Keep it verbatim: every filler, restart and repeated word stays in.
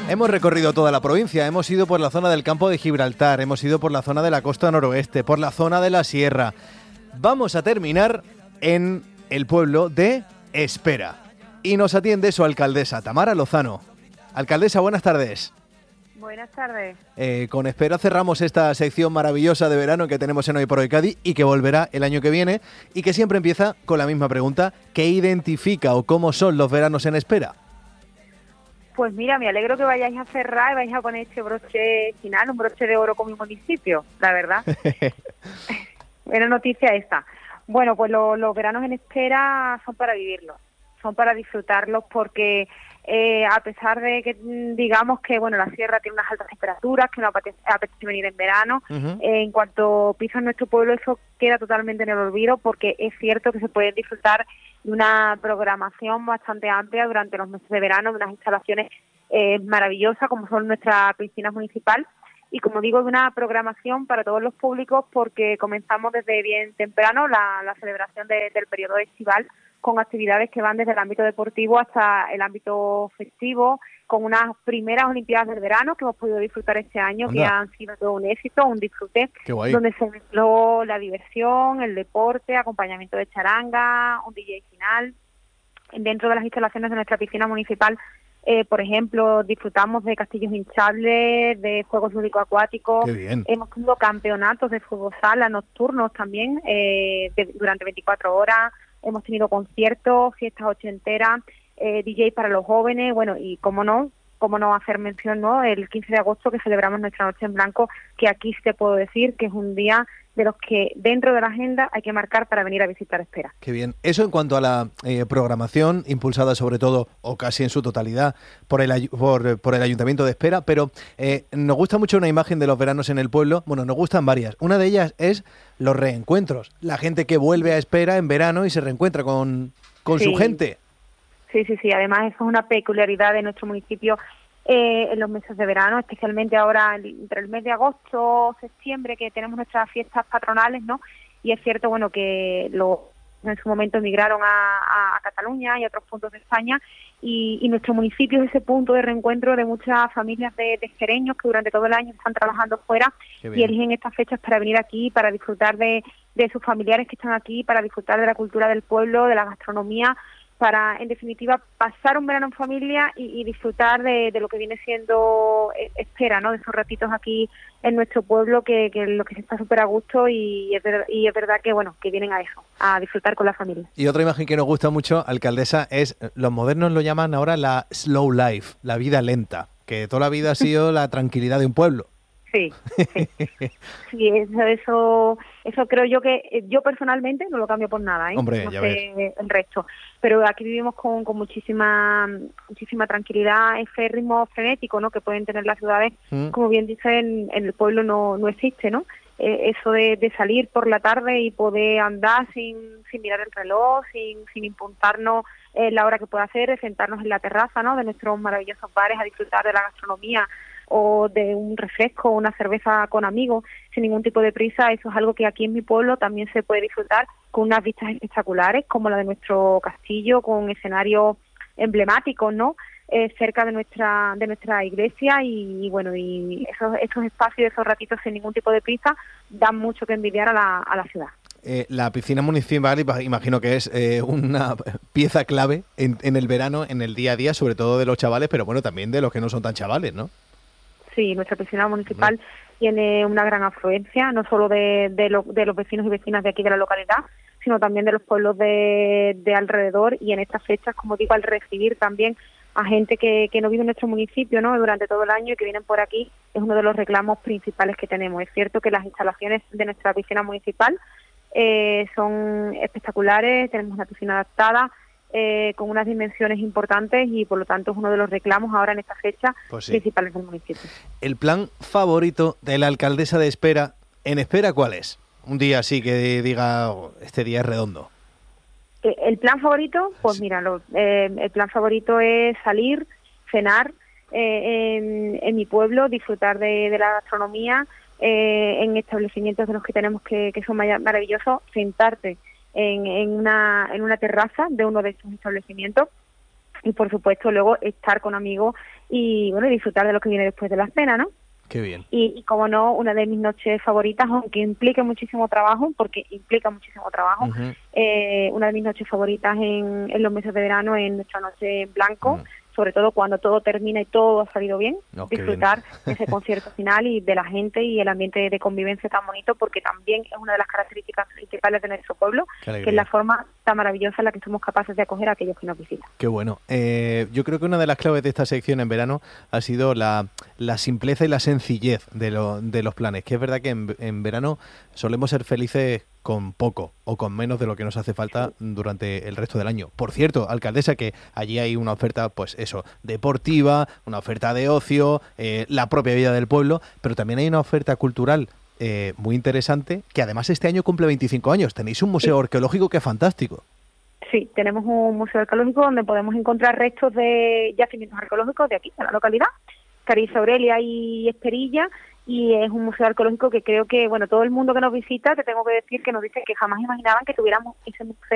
Hemos recorrido toda la provincia, hemos ido por la zona del campo de Gibraltar, hemos ido por la zona de la costa noroeste, por la zona de la sierra. Vamos a terminar en el pueblo de Espera. Y nos atiende su alcaldesa, Tamara Lozano. Alcaldesa, buenas tardes. Buenas tardes. Eh, con Espera cerramos esta sección maravillosa de verano que tenemos en Hoy por Hoy Cádiz y que volverá el año que viene y que siempre empieza con la misma pregunta: ¿qué identifica o cómo son los veranos en Espera? Pues mira, me alegro que vayáis a cerrar y vayáis a poner este broche final, un broche de oro con mi municipio, la verdad. Buena noticia esta. Bueno, pues lo, los veranos en Espera son para vivirlos, son para disfrutarlos porque eh, a pesar de que digamos que bueno la sierra tiene unas altas temperaturas, que no apetece, apetece venir en verano, uh-huh. eh, en cuanto pisas nuestro pueblo eso queda totalmente en el olvido porque es cierto que se puede disfrutar de una programación bastante amplia durante los meses de verano, de unas instalaciones eh, maravillosas como son nuestra piscina municipal y como digo de una programación para todos los públicos porque comenzamos desde bien temprano la, la celebración de, del periodo estival con actividades que van desde el ámbito deportivo hasta el ámbito festivo, con unas primeras Olimpiadas del verano que hemos podido disfrutar este año, Anda. que han sido todo un éxito, un disfrute, donde se mezcló la diversión, el deporte, acompañamiento de charanga, un D J final. Dentro de las instalaciones de nuestra piscina municipal, eh, por ejemplo, disfrutamos de castillos hinchables, de juegos lúdicos acuáticos. Hemos tenido campeonatos de fútbol sala nocturnos también eh, de, durante veinticuatro horas. Hemos tenido conciertos, fiestas ochenteras, eh, D J para los jóvenes, bueno, y cómo no, cómo no hacer mención, ¿no? El quince de agosto que celebramos nuestra Noche en Blanco, que aquí sí te puedo decir que es un día de los que dentro de la agenda hay que marcar para venir a visitar Espera. Qué bien. Eso en cuanto a la eh, programación, impulsada sobre todo, o casi en su totalidad, por el, por, por el Ayuntamiento de Espera, pero eh, nos gusta mucho una imagen de los veranos en el pueblo, bueno, nos gustan varias. Una de ellas es los reencuentros, la gente que vuelve a Espera en verano y se reencuentra con, con sí. su gente. Sí, sí, sí, además eso es una peculiaridad de nuestro municipio eh, en los meses de verano, especialmente ahora entre el mes de agosto, septiembre, que tenemos nuestras fiestas patronales, ¿no? Y es cierto, bueno, que los en su momento emigraron a, a, a Cataluña y a otros puntos de España y, y nuestro municipio es ese punto de reencuentro de muchas familias de, de extremeños que durante todo el año están trabajando fuera y eligen estas fechas para venir aquí, para disfrutar de, de sus familiares que están aquí, para disfrutar de la cultura del pueblo, de la gastronomía, para, en definitiva, pasar un verano en familia y, y disfrutar de, de lo que viene siendo Espera, ¿no? De esos ratitos aquí en nuestro pueblo que, que lo que se está súper a gusto y es, ver, y es verdad que, bueno, que vienen a eso, a disfrutar con la familia. Y otra imagen que nos gusta mucho, alcaldesa, es, los modernos lo llaman ahora la slow life, la vida lenta, que toda la vida ha sido la tranquilidad de un pueblo. Sí, sí, sí eso, eso, eso creo yo que yo personalmente no lo cambio por nada, ¿eh? Hombre, no ya sé ves. El resto, pero aquí vivimos con, con muchísima muchísima tranquilidad, ese ritmo frenético, ¿no? Que pueden tener las ciudades, mm. como bien dicen, en el pueblo no no existe, ¿no? Eh, eso de, de salir por la tarde y poder andar sin sin mirar el reloj, sin sin impuntarnos eh, la hora que pueda hacer, de sentarnos en la terraza, ¿no? De nuestros maravillosos bares a disfrutar de la gastronomía o de un refresco, una cerveza con amigos, sin ningún tipo de prisa. Eso es algo que aquí en mi pueblo también se puede disfrutar con unas vistas espectaculares, como la de nuestro castillo, con escenarios emblemáticos, ¿no? Eh, cerca de nuestra de nuestra iglesia y, y bueno, y esos, esos espacios, esos ratitos sin ningún tipo de prisa, dan mucho que envidiar a la, a la ciudad. Eh, la piscina municipal imagino que es eh, una pieza clave en, en el verano, en el día a día, sobre todo de los chavales, pero bueno, también de los que no son tan chavales, ¿no? Sí, nuestra piscina municipal uh-huh. tiene una gran afluencia, no solo de, de, lo, de los vecinos y vecinas de aquí de la localidad, sino también de los pueblos de, de alrededor y en estas fechas, como digo, al recibir también a gente que, que no vive en nuestro municipio, ¿no? Durante todo el año y que vienen por aquí, es uno de los reclamos principales que tenemos. Es cierto que las instalaciones de nuestra piscina municipal eh, son espectaculares, tenemos una piscina adaptada, Eh, con unas dimensiones importantes y por lo tanto es uno de los reclamos ahora en esta fecha pues sí. principales del municipio. ¿El plan favorito de la alcaldesa de Espera, en Espera cuál es? Un día así que diga, oh, este día es redondo. Eh, ¿El plan favorito? Pues sí. mira, lo, eh, el plan favorito es salir, cenar eh, en, en mi pueblo, disfrutar de, de la gastronomía, eh, en establecimientos de los que tenemos que, que son maravillosos, sentarte En, en una en una terraza de uno de estos establecimientos y por supuesto luego estar con amigos y bueno, disfrutar de lo que viene después de la cena, ¿no? Qué bien. Y, y como no, una de mis noches favoritas, aunque implique muchísimo trabajo, porque implica muchísimo trabajo, uh-huh. eh, una de mis noches favoritas en, en los meses de verano es nuestra noche en blanco, uh-huh. sobre todo cuando todo termina y todo ha salido bien, oh, disfrutar de ese concierto final y de la gente y el ambiente de convivencia tan bonito, porque también es una de las características principales de nuestro pueblo, que es la forma tan maravillosa en la que somos capaces de acoger a aquellos que nos visitan. Qué bueno. Eh, yo creo que una de las claves de esta sección en verano ha sido la, la simpleza y la sencillez de, lo, de los planes, que es verdad que en, en verano solemos ser felices con poco o con menos de lo que nos hace falta durante el resto del año. Por cierto, alcaldesa, que allí hay una oferta, pues eso, deportiva, una oferta de ocio, eh, la propia vida del pueblo, pero también hay una oferta cultural eh, muy interesante, que además este año cumple veinticinco años. Tenéis un museo sí. arqueológico que es fantástico. Sí, tenemos un museo arqueológico donde podemos encontrar restos de yacimientos arqueológicos de aquí, de la localidad, Cariza Aurelia y Esperilla, y es un museo arqueológico que creo que, bueno, todo el mundo que nos visita, te tengo que decir que nos dice que jamás imaginaban que tuviéramos ese museo